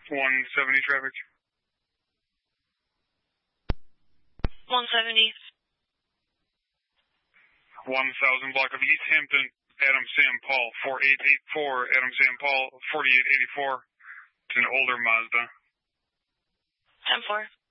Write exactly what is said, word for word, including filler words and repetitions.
one seventy traffic. one seventy. one thousand block of East Hampton, Adam Sam Paul, four eight eight four, Adam Sam Paul, forty-eight eighty-four. It's an older Mazda. ten four.